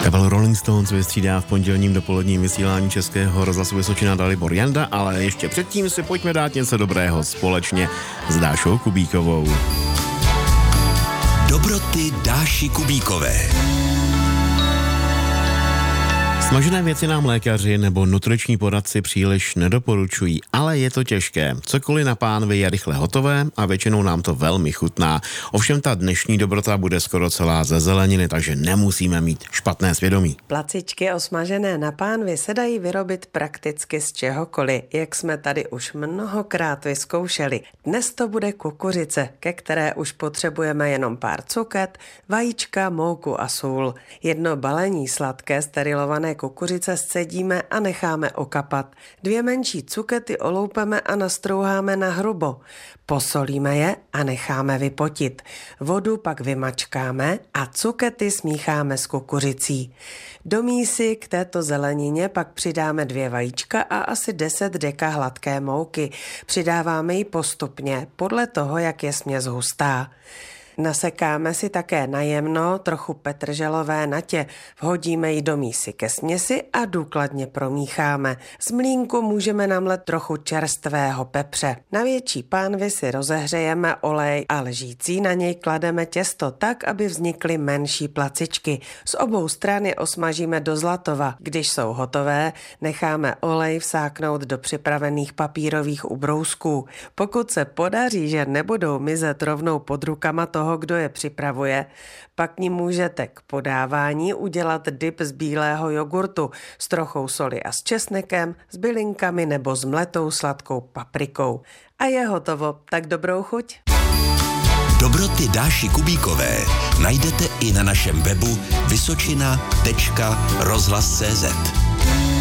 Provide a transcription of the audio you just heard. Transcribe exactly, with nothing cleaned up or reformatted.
Kapelu Rolling Stones vystřídá v pondělním dopoledním vysílání Českého rozhlasu Vysočina Dalibor Janda, ale ještě předtím si pojďme dát něco dobrého společně s Dášou Kubíkovou. Dobroty Dáši Kubíkové. Smažené věci nám lékaři nebo nutriční poradci příliš nedoporučují, ale je to těžké. Cokoliv na pánvi je rychle hotové a většinou nám to velmi chutná. Ovšem ta dnešní dobrota bude skoro celá ze zeleniny, takže nemusíme mít špatné svědomí. Placičky osmažené na pánvi se dají vyrobit prakticky z čehokoliv, jak jsme tady už mnohokrát vyzkoušeli. Dnes to bude kukuřice, ke které už potřebujeme jenom pár cuket, vajíčka, mouku a sůl. Jedno balení sladké sterilované kukuřice scedíme a necháme okapat. Dvě menší cukety oloupeme a nastrouháme na hrubo. Posolíme je a necháme vypotit. Vodu pak vymačkáme a cukety smícháme s kukuřicí. Do mísy k této zelenině pak přidáme dvě vajíčka a asi deset deka hladké mouky. Přidáváme ji postupně podle toho, jak je směs hustá. Nasekáme si také najemno trochu petrželové natě, vhodíme ji do mísy ke směsi a důkladně promícháme. Z mlýnku můžeme namlet trochu čerstvého pepře. Na větší pánvi si rozehřejeme olej a ležící na něj klademe těsto tak, aby vznikly menší placičky. Z obou stran je osmažíme do zlatova. Když jsou hotové, necháme olej vsáknout do připravených papírových ubrousků. Pokud se podaří, že nebudou mizet rovnou pod rukama toho, kdo je připravuje, pak ní můžete k podávání udělat dip z bílého jogurtu s trochou soli a s česnekem, s bylinkami nebo s mletou sladkou paprikou. A je hotovo, tak dobrou chuť. Dobroty Dáši Kubíkové najdete i na našem webu vysočina tečka rozhlas tečka cé zet.